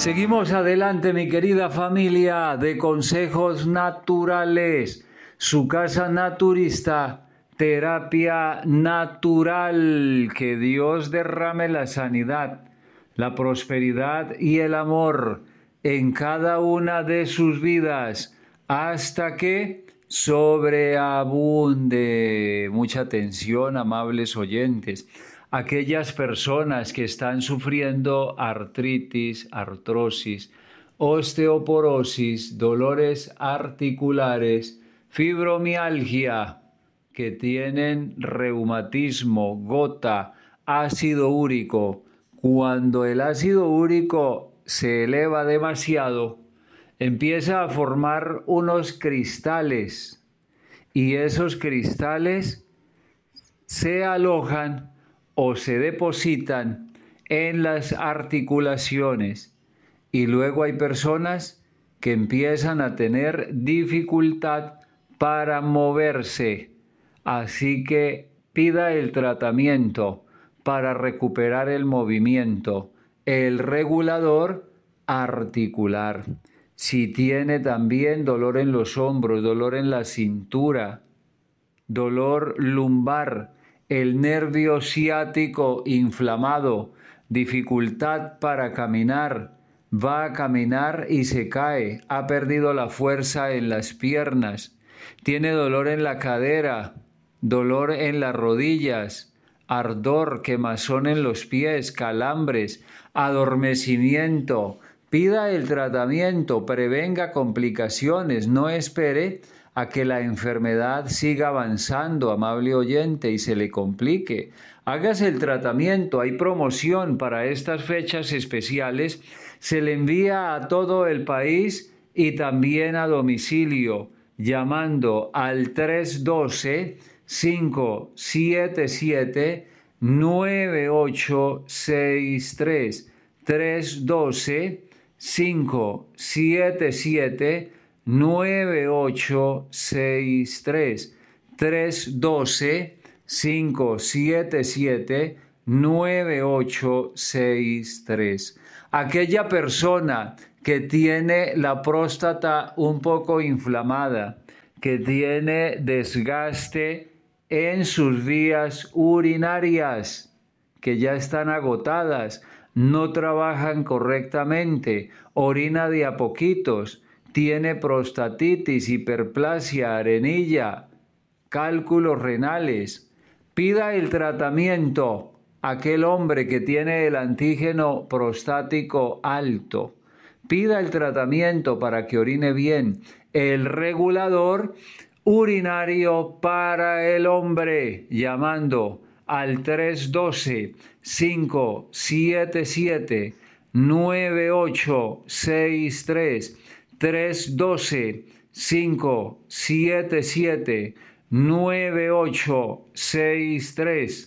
Seguimos adelante, mi querida familia de Consejos Naturales, su casa naturista, terapia natural. Que Dios derrame la sanidad, la prosperidad y el amor en cada una de sus vidas hasta que sobreabunde. Mucha atención, amables oyentes. Aquellas personas que están sufriendo artritis, artrosis, osteoporosis, dolores articulares, fibromialgia, que tienen reumatismo, gota, ácido úrico. Cuando el ácido úrico se eleva demasiado, empieza a formar unos cristales y esos cristales se alojan o se depositan en las articulaciones y luego hay personas que empiezan a tener dificultad para moverse. Así que pida el tratamiento para recuperar el movimiento, el regulador articular. Si tiene también dolor en los hombros, dolor en la cintura, dolor lumbar, el nervio ciático inflamado, dificultad para caminar, va a caminar y se cae, ha perdido la fuerza en las piernas, tiene dolor en la cadera, dolor en las rodillas, ardor, quemazón en los pies, calambres, adormecimiento. Pida el tratamiento, prevenga complicaciones, no espere a que la enfermedad siga avanzando, amable oyente, y se le complique. Hágase el tratamiento, hay promoción para estas fechas especiales, se le envía a todo el país y también a domicilio, llamando al 312-577-9863, 312-577-9863, 312-577-9863. Aquella persona que tiene la próstata un poco inflamada, que tiene desgaste en sus vías urinarias, que ya están agotadas, no trabajan correctamente, orina de a poquitos, tiene prostatitis, hiperplasia, arenilla, cálculos renales. Pida el tratamiento. Aquel hombre que tiene el antígeno prostático alto, pida el tratamiento para que orine bien. El regulador urinario para el hombre, llamando al 312-577-9863, 312-577-9863,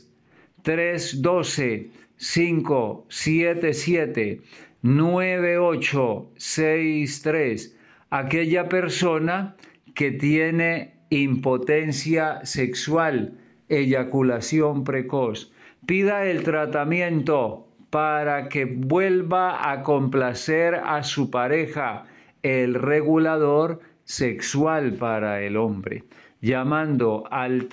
312-577-9863. Aquella persona que tiene impotencia sexual, eyaculación precoz, pida el tratamiento para que vuelva a complacer a su pareja, el regulador sexual para el hombre, llamando al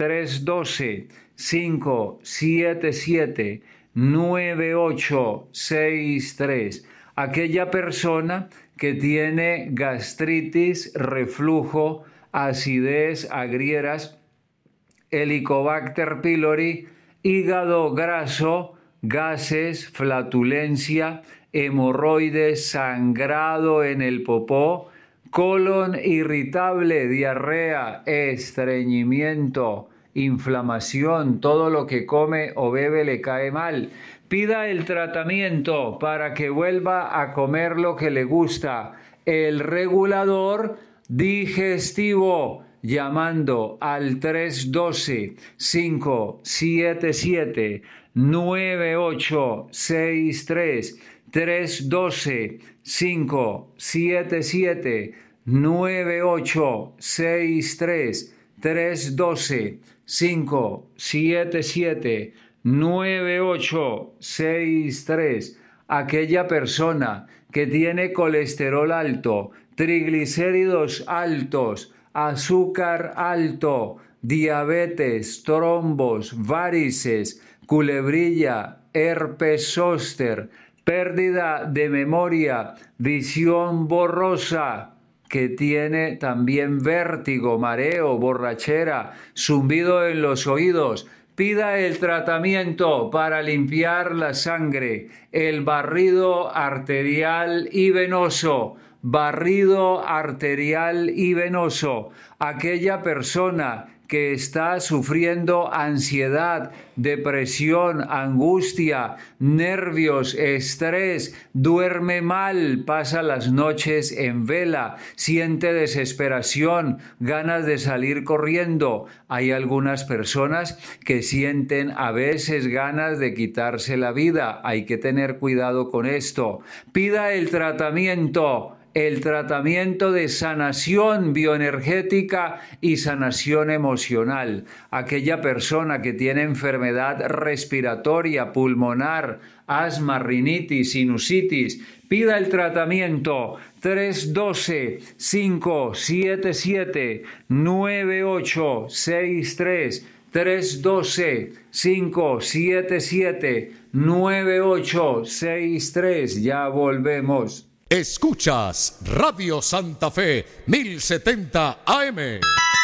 312-577-9863. Aquella persona que tiene gastritis, reflujo, acidez, agrieras, Helicobacter pylori, hígado graso, gases, flatulencia, hemorroides, sangrado en el popó, colon irritable, diarrea, estreñimiento, inflamación, todo lo que come o bebe le cae mal. Pida el tratamiento para que vuelva a comer lo que le gusta. El regulador digestivo, llamando al 312-577-9863, 312-577-9863, 312-577-9863. aquella persona que tiene colesterol alto, triglicéridos altos, azúcar alto, diabetes, trombos, varices, culebrilla, herpes zóster, pérdida de memoria, visión borrosa, que tiene también vértigo, mareo, borrachera, zumbido en los oídos. Pida el tratamiento para limpiar la sangre, el barrido arterial y venoso. Barrido arterial y venoso. Aquella persona que está sufriendo ansiedad, depresión, angustia, nervios, estrés, duerme mal, pasa las noches en vela, siente desesperación, ganas de salir corriendo. Hay algunas personas que sienten a veces ganas de quitarse la vida. Hay que tener cuidado con esto. Pida el tratamiento de sanación bioenergética y sanación emocional. Aquella persona que tiene enfermedad respiratoria, pulmonar, asma, rinitis, sinusitis, pida el tratamiento 312-577-9863. 312-577-9863. Ya volvemos. Escuchas Radio Santa Fe 1070 AM.